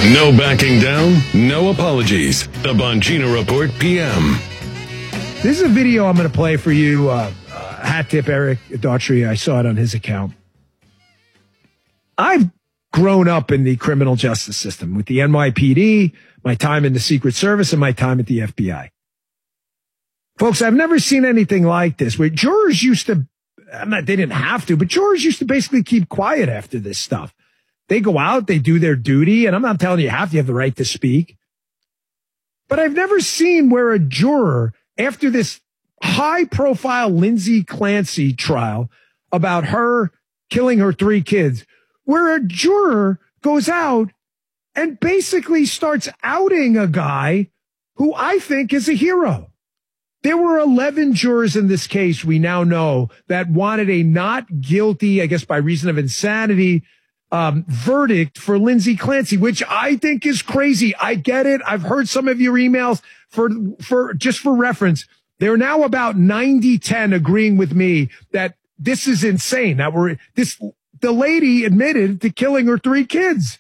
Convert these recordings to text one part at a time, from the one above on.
No backing down, no apologies. The Bongino Report PM. This is a video I'm going to play for you. Hat tip Eric Daughtry. I saw it on his account. I've grown up in the criminal justice system with the NYPD, my time in the Secret Service, and my time at the FBI. Folks, I've never seen anything like this where jurors used to, they didn't have to, but jurors used to basically keep quiet after this stuff. They go out, they do their duty, and I'm not telling you you have the right to speak. But I've never seen where a juror, after this high-profile Lindsay Clancy trial about her killing her 3 kids, where a juror goes out and basically starts outing a guy who I think is a hero. There were 11 jurors in this case, we now know, that wanted a not guilty, I guess by reason of insanity, verdict for Lindsay Clancy, which I think is crazy. I get it. I've heard some of your emails for just for reference. They're now about 90-10 agreeing with me that this is insane. The lady admitted to killing her 3 kids.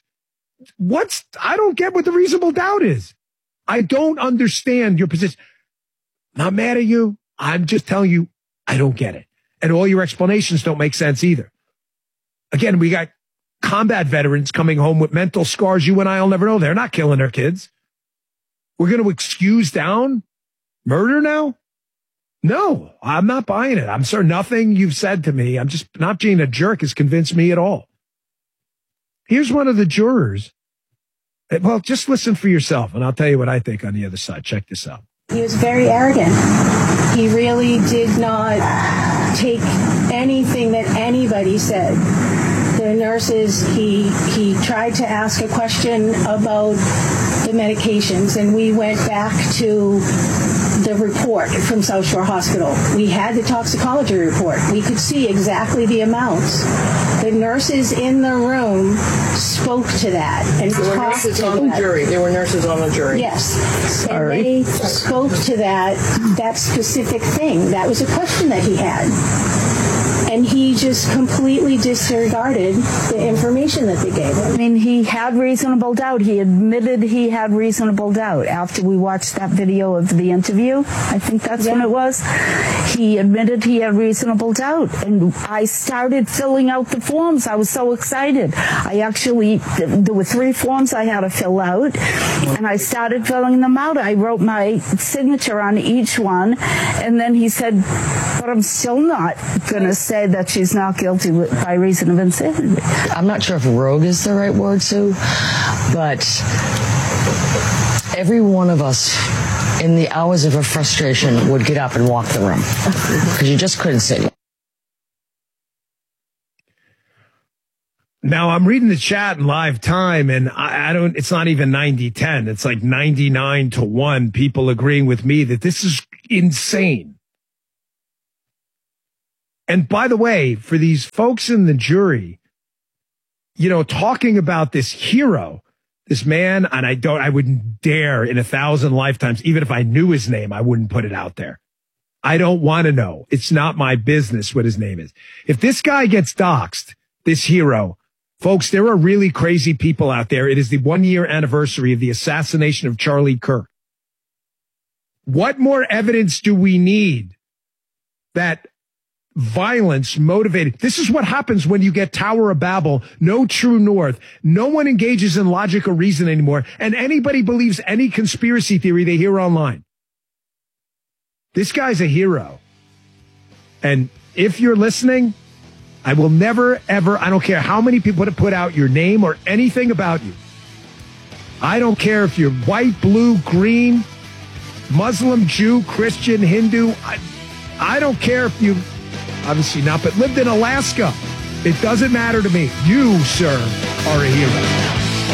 I don't get what the reasonable doubt is. I don't understand your position. Not mad at you. I'm just telling you, I don't get it. And all your explanations don't make sense either. Again, we got combat veterans coming home with mental scars you and I will never know. They're not killing their kids. We're going to excuse down murder now? No, I'm not buying it. I'm sorry, nothing you've said to me. I'm just not being a jerk has convinced me at all. Here's one of the jurors. Well, just listen for yourself, and I'll tell you what I think on the other side. Check this out. He was very arrogant. He really did not take anything that anybody said. The nurses, he tried to ask a question about the medications, and we went back to the report from South Shore Hospital. We had the toxicology report. We could see exactly the amounts. The nurses in the room spoke to that and there were talked nurses to on that. the jury. There were nurses on the jury. Yes. Sorry. And they spoke to that specific thing. That was a question that he had. And he just completely disregarded the information that they gave him. I mean, he had reasonable doubt. He admitted he had reasonable doubt after we watched that video of the interview. I think that's when it was. He admitted he had reasonable doubt. And I started filling out the forms. I was so excited. There were 3 forms I had to fill out, and I started filling them out. I wrote my signature on each one, and then he said, but I'm still not going to say that she's not guilty by reason of insanity. I'm not sure if rogue is the right word, Sue, but every one of us in the hours of her frustration would get up and walk the room because you just couldn't sit. Now I'm reading the chat in live time, and it's not even 90-10. It's like 99-1 people agreeing with me that this is insane. And by the way, for these folks in the jury, talking about this hero, this man, and I wouldn't dare in 1,000 lifetimes, even if I knew his name, I wouldn't put it out there. I don't want to know. It's not my business what his name is. If this guy gets doxxed, this hero, folks, there are really crazy people out there. It is the 1-year anniversary of the assassination of Charlie Kirk. What more evidence do we need that violence motivated? This is what happens when you get Tower of Babel, no true north. No one engages in logic or reason anymore, and anybody believes any conspiracy theory they hear online. This guy's a hero. And if you're listening, I will never, ever, I don't care how many people put out your name or anything about you. I don't care if you're white, blue, green, Muslim, Jew, Christian, Hindu. I don't care if you, obviously not, but lived in Alaska. It doesn't matter to me. You, sir, are a hero.